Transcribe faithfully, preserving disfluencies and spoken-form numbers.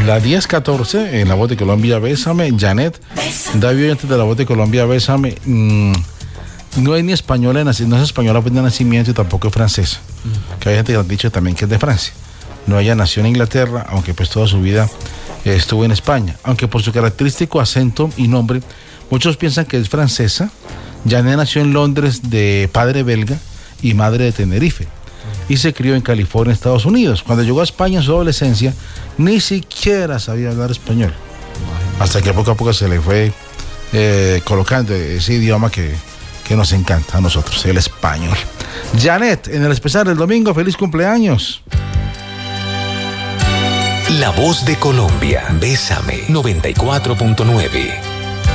La diez catorce, en La Voz de Colombia, Bésame, Janet. David, antes de La Voz de Colombia, Bésame. Mmm, no es ni española, no es española de nacimiento y tampoco es francesa. Uh-huh. Que hay gente que ha dicho también que es de Francia. No, ella nació en Inglaterra, aunque pues toda su vida eh, estuvo en España. Aunque por su característico acento y nombre, muchos piensan que es francesa. Janet nació en Londres de padre belga y madre de Tenerife. Uh-huh. Y se crió en California, Estados Unidos. Cuando llegó a España en su adolescencia, ni siquiera sabía hablar español. Uh-huh. Hasta que poco a poco se le fue eh, colocando ese idioma que, que nos encanta a nosotros, el español. Janet, en el especial del domingo, feliz cumpleaños. La Voz de Colombia, Bésame, noventa y cuatro punto nueve.